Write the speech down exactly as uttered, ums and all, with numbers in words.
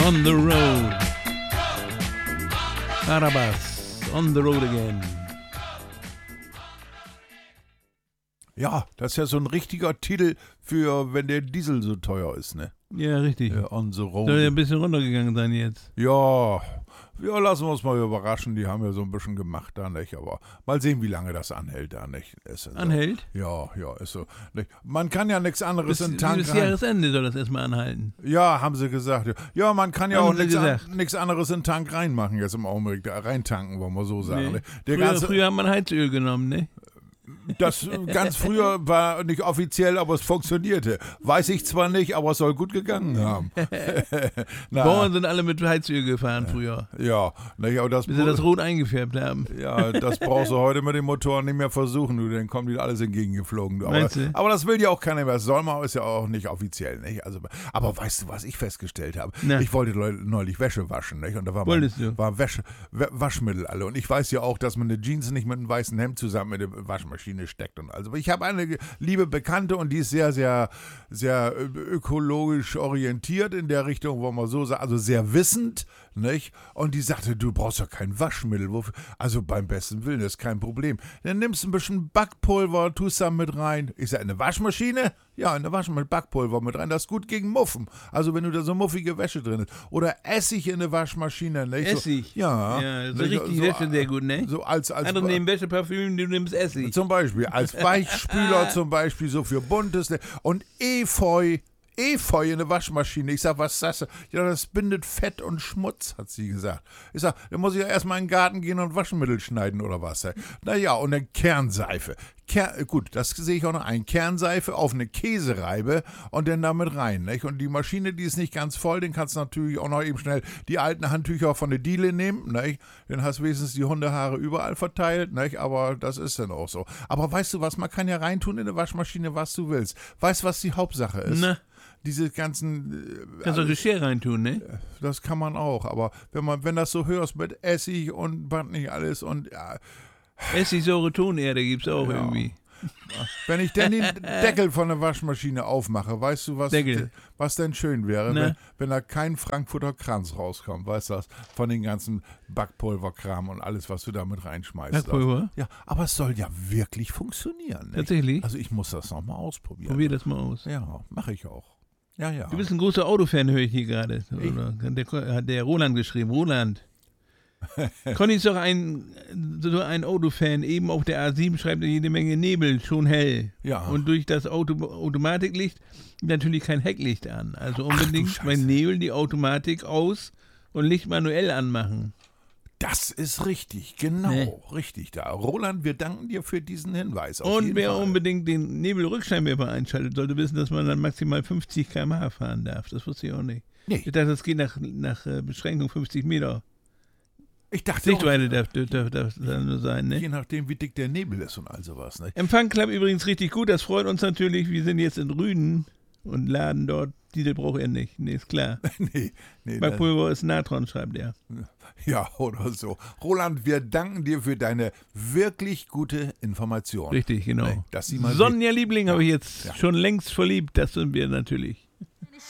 On the road. Carabas, on the road again. Ja, das ist ja so ein richtiger Titel für, wenn der Diesel so teuer ist, ne? Ja, richtig. Ja, on the road. Soll ja ein bisschen runtergegangen sein jetzt. Ja, ja, lassen wir uns mal überraschen. Die haben ja so ein bisschen gemacht da, nicht? Aber mal sehen, wie lange das anhält da, nicht? Ist ja so. Anhält? Ja, ja, ist so. Nicht? Man kann ja nichts anderes Bis, in den Tank bis rein. Jahresende soll das erstmal anhalten. Ja, haben sie gesagt. Ja, man kann ja Haben auch sie nichts gesagt. an, nichts anderes in den Tank reinmachen jetzt im Augenblick. Da reintanken, wollen wir so sagen. Nee. Ne? Der Früher, ganze, früher hat man Heizöl genommen, ne? Das ganz früher war nicht offiziell, aber es funktionierte. Weiß ich zwar nicht, aber es soll gut gegangen haben. Na, Bauern sind alle mit Heizöl gefahren früher, ja, nicht, aber das, bis sie das rot eingefärbt haben. ja, das brauchst du heute mit den Motoren nicht mehr versuchen, du, dann kommen die alles entgegengeflogen. Du. Aber, Meinst du? aber das will ja auch keiner mehr. Das soll man, ist ja auch nicht offiziell. Nicht? Also, aber weißt du, was ich festgestellt habe? Na. Ich wollte neulich Wäsche waschen, nicht? Und da war, Wolltest mein, du? war Wäsche, Wa- Waschmittel alle. Und ich weiß ja auch, dass man eine Jeans nicht mit einem weißen Hemd zusammen mit der Waschmaschine steckt. Und also ich habe eine liebe Bekannte und die ist sehr, sehr, sehr ökologisch orientiert in der Richtung, wo man so sagt, also sehr wissend, nicht? Und die sagte, du brauchst ja kein Waschmittel. Wofür? Also beim besten Willen, das ist kein Problem. Dann nimmst du ein bisschen Backpulver, tust da mit rein. Ich sage, eine Waschmaschine? Ja, eine Waschmaschine mit Backpulver mit rein. Das ist gut gegen Muffen. Also wenn du da so muffige Wäsche drin hast. Oder Essig in eine Waschmaschine, nicht? Essig? So, ja. Ja, so Nicht? richtig so, Wäsche sehr gut, ne? So als, als Andere nehmen Wäscheparfüm, du nimmst Essig. zum Beispiel, als Weichspüler zum Beispiel, so für Buntes. Ne? Und Efeu, Efeu in eine Waschmaschine. Ich sag, was ist das? Ja, das bindet Fett und Schmutz, hat sie gesagt. Ich sag, dann muss ich ja erstmal in den Garten gehen und Waschmittel schneiden oder was. Naja, und eine Kernseife. Ker- gut, das sehe ich auch noch ein. Kernseife auf eine Käsereibe und dann damit rein. Nicht? Und die Maschine, die ist nicht ganz voll, den kannst du natürlich auch noch eben schnell die alten Handtücher von der Diele nehmen. Nicht? Dann hast du wenigstens die Hundehaare überall verteilt. Nicht? Aber das ist dann auch so. Aber weißt du was, man kann ja reintun in eine Waschmaschine, was du willst. Weißt du, was die Hauptsache ist? Na, Diese ganzen... Äh, kannst du Geschirr reintun, ne? das kann man auch. Aber wenn man, wenn das so hörst mit Essig und was nicht alles und... Ja, Essigsäure, Tonerde gibt's auch Ja. irgendwie. wenn ich dann den Deckel von der Waschmaschine aufmache, weißt du, was, Deckel. was denn schön wäre, Na? wenn, wenn da kein Frankfurter Kranz rauskommt, weißt du das, von den ganzen Backpulverkram und alles, was du da mit reinschmeißt. Backpulver? Ja, aber es soll ja wirklich funktionieren. Nicht? Tatsächlich? Also ich muss das nochmal ausprobieren. Probier das mal aus. Ja, mache ich auch. Ja, ja. Du bist ein großer Autofan, höre ich hier gerade. Oder? Der hat der Roland geschrieben. Roland. Conny ist doch ein, so ein Autofan. Eben auf der A sieben schreibt er jede Menge Nebel, schon hell. Ja. Und durch das Auto Automatiklicht natürlich kein Hecklicht an. Also Ach, du unbedingt Scheiße. bei Nebel die Automatik aus und Licht manuell anmachen. Das ist richtig, genau, Nee. richtig da. Roland, wir danken dir für diesen Hinweis. Auf Und jeden wer Fall. unbedingt den Nebelrückscheinwerfer einschaltet, sollte wissen, dass man dann maximal fünfzig Kilometer pro Stunde fahren darf. Das wusste ich auch nicht. Nee. Ich dachte, das geht nach, nach äh, Beschränkung fünfzig Meter. Ich dachte auch, Sichtweite darf, darf, darf, darf dann nur sein, ne? je nachdem, wie dick der Nebel ist und all sowas. Ne? Empfang klappt übrigens richtig gut, das freut uns natürlich. Wir sind jetzt in Rüden und laden dort. Diesel braucht er nicht, ne, ist klar. nee, nee, Bei das- Pulver ist Natron, schreibt er. ja, oder so. Roland, wir danken dir für deine wirklich gute Information. Richtig, genau. Nee, dass sie mal Sonja Liebling habe ich jetzt Ja. schon längst verliebt, das sind wir natürlich.